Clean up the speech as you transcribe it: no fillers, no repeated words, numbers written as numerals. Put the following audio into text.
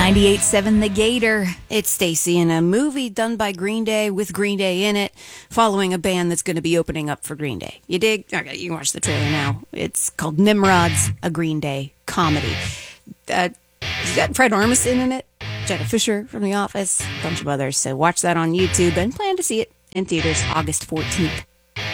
98.7 The Gator. It's Stacy in a movie done by Green Day with Green Day in it, following a band that's going to be opening up for Green Day. You dig? Okay, you can watch the trailer now. It's called Nimrods, a Green Day comedy. It's got Fred Armisen in it, Jenna Fisher from The Office, a bunch of others. So watch that on YouTube and plan to see it in theaters August 14th.